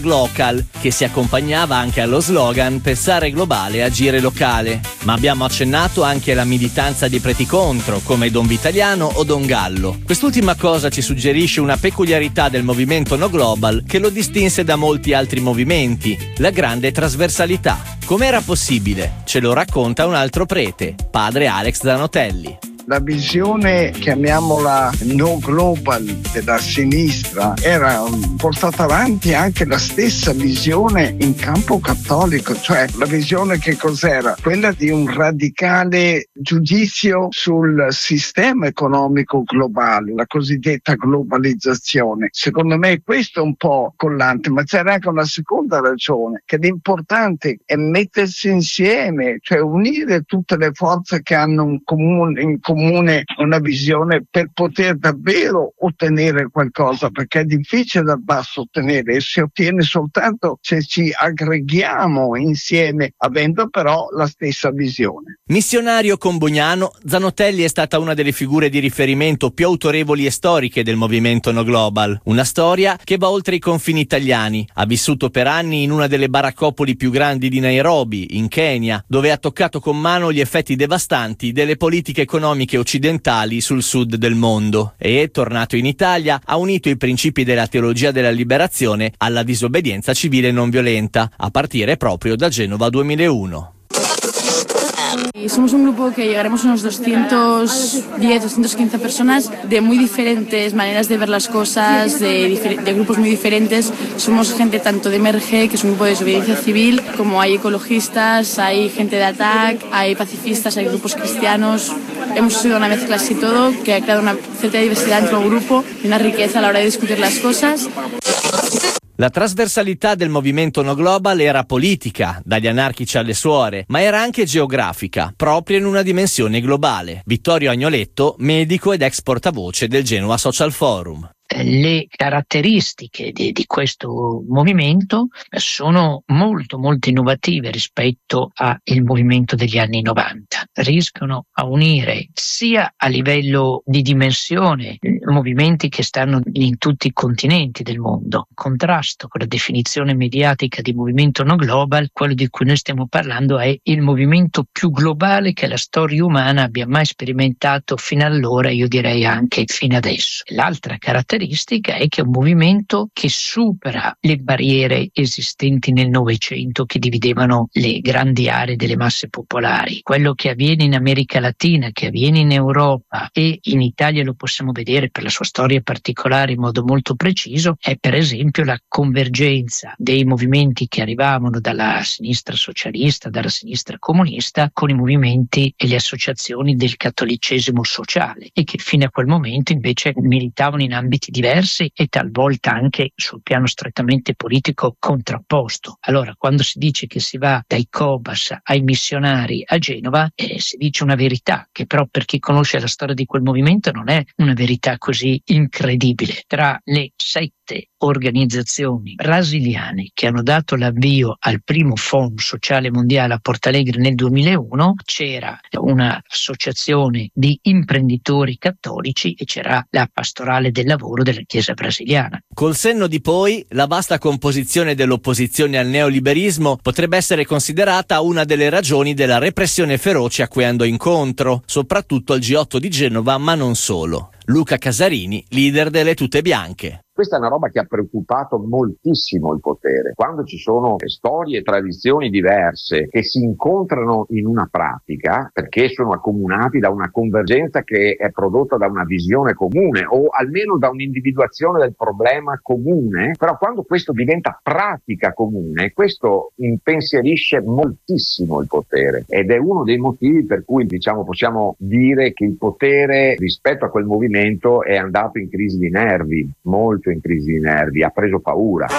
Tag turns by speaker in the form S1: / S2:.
S1: Glocal, che si accompagnava anche allo slogan pensare globale, agire locale. Ma abbiamo accennato anche alla militanza di preti contro, come Don Vitaliano o Don Gallo. Quest'ultima cosa ci suggerisce una peculiarità del movimento No Global che lo distinse da molti altri movimenti, la grande trasversalità. Com'era possibile? Ce lo racconta un altro prete, padre Alex Zanotelli.
S2: La visione, chiamiamola no global, della sinistra era portata avanti anche la stessa visione in campo cattolico, cioè la visione che cos'era? Quella di un radicale giudizio sul sistema economico globale, la cosiddetta globalizzazione. Secondo me questo è un po' collante, ma c'era anche una seconda ragione, che l'importante è mettersi insieme, cioè unire tutte le forze che hanno in comune una visione per poter davvero ottenere qualcosa, perché è difficile dal basso ottenere e si ottiene soltanto se ci aggreghiamo insieme avendo però la stessa visione.
S1: Missionario combugnano, Zanotelli è stata una delle figure di riferimento più autorevoli e storiche del movimento No Global, una storia che va oltre i confini italiani. Ha vissuto per anni in una delle baraccopoli più grandi di Nairobi, in Kenya, dove ha toccato con mano gli effetti devastanti delle politiche economiche occidentali sul sud del mondo e, tornato in Italia, ha unito i principi della teologia della liberazione alla disobbedienza civile non violenta, a partire proprio da Genova 2001.
S3: Somos un grupo que llegaremos a unos 210, 215 personas de muy diferentes maneras de ver las cosas, de grupos muy diferentes. Somos gente tanto de MRG, que es un grupo de desobediencia civil, como hay ecologistas, hay gente de ATAC, hay pacifistas, hay grupos cristianos. Hemos sido una mezcla así todo, que ha creado una cierta diversidad dentro del grupo y una riqueza a la hora de discutir las cosas.
S1: La trasversalità del movimento No Global era politica, dagli anarchici alle suore, ma era anche geografica, proprio in una dimensione globale. Vittorio Agnoletto, medico ed ex portavoce del Genoa Social Forum.
S4: Le caratteristiche di questo movimento sono molto innovative rispetto al movimento degli anni 90. Riescono a unire sia a livello di dimensione movimenti che stanno in tutti i continenti del mondo. In contrasto con la definizione mediatica di movimento no global, quello di cui noi stiamo parlando è il movimento più globale che la storia umana abbia mai sperimentato fino allora, io direi anche fino adesso. L'altra caratteristica è che è un movimento che supera le barriere esistenti nel Novecento che dividevano le grandi aree delle masse popolari. Quello che avviene in America Latina, che avviene in Europa e in Italia lo possiamo vedere per la sua storia particolare in modo molto preciso, è per esempio la convergenza dei movimenti che arrivavano dalla sinistra socialista, dalla sinistra comunista, con i movimenti e le associazioni del cattolicesimo sociale e che fino a quel momento invece militavano in ambiti diversi e talvolta anche sul piano strettamente politico contrapposto. Allora, quando si dice che si va dai Cobas ai missionari a Genova, si dice una verità che però per chi conosce la storia di quel movimento non è una verità così incredibile. Tra le 7 organizzazioni brasiliane che hanno dato l'avvio al primo Forum Sociale Mondiale a Portalegre nel 2001 c'era un'associazione di imprenditori cattolici e c'era la Pastorale del Lavoro della Chiesa brasiliana.
S1: Col senno di poi, la vasta composizione dell'opposizione al neoliberismo potrebbe essere considerata una delle ragioni della repressione feroce a cui andò incontro, soprattutto al G8 di Genova, ma non solo. Luca Casarini, leader delle Tute Bianche.
S5: Questa è una roba che ha preoccupato moltissimo il potere. Quando ci sono storie e tradizioni diverse che si incontrano in una pratica perché sono accomunati da una convergenza che è prodotta da una visione comune o almeno da un'individuazione del problema comune, però quando questo diventa pratica comune, questo impensierisce moltissimo il potere ed è uno dei motivi per cui possiamo dire che il potere rispetto a quel movimento è andato in crisi di nervi, molto in crisi di nervi, ha preso paura.